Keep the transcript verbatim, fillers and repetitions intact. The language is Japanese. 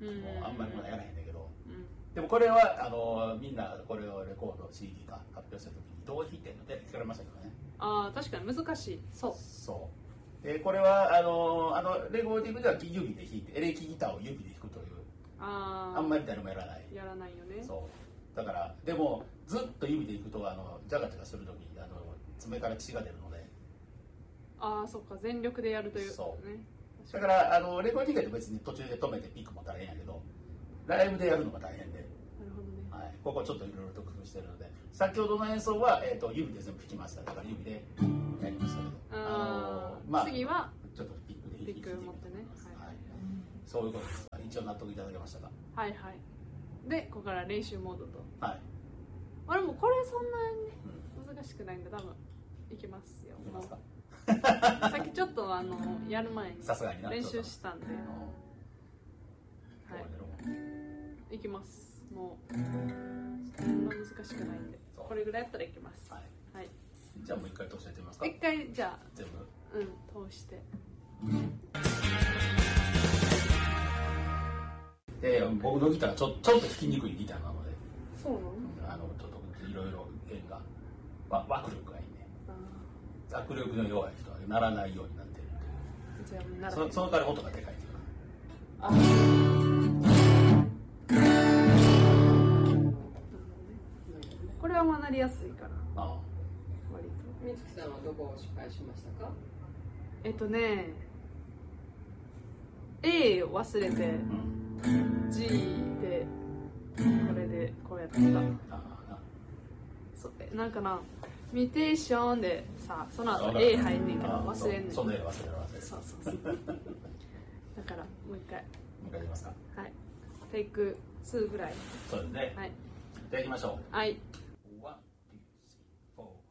うん、もうあんまりまだやらへんだけど、うん、でもこれはあのみんなこれをレコード シーディー か発表するときにどう弾いてんのって聞かれましたけどね。 ああ確かに難しい。そうそうでこれはあのあのレコーディングでは指で弾いてエレキギターを指で弾くという、ああんまり誰もやらないやらないよね。 そうだからでもずっと指で弾くとあのジャガジャガするときあの爪から血が出るので、 ああそっか全力でやるというそうね。 だからあのレコーディングって別に途中で止めてピックも大変やけどライブでやるのが大変で、なるほどね、 はい、ここちょっといろいろと工夫してるので先ほどの演奏は、えー、と指で全部弾きました。だから指でやりましたけど、 あ、あのーまあ、次はちょっとピックで弾いてピック持ってね、はいはい、 そういうことです。一応納得いただけましたか。 はいはい。でここから練習モードと、 はい、 あれもこれそんなに、ね、うん、難しくないんで多分いきますよ。いきますか。さっきちょっとあのやる前に練習したんで、はい、いきます。もうそんな難しくないんでこれぐらいやったらいきます。はい、はい、 じゃあもう一回通してやってみますか。 一回じゃあ全部うん通して、 で僕のギターはちょ、ちょっと弾きにくいギターなので、 そうなの、 あのちょっといろいろ弦が握力がいいね。握力の弱い人は鳴らないようになってるんで、じゃあそ, その代わり音がでかいっていうか、あこれはまあなりやすいから、あ割と。美月さんはどこを失敗しましたか。 えっとね A を忘れて、うん、G でこれでこうやってた。そうなんかなミュテーションでさその後 A 入んねんけど忘れんねん。 そんで忘れる忘れる。 そうそうそうだからもう一回もう一回いきますか。 はいテイクツーぐらい。 そうですね。はい。じゃあ行きましょう。 はい。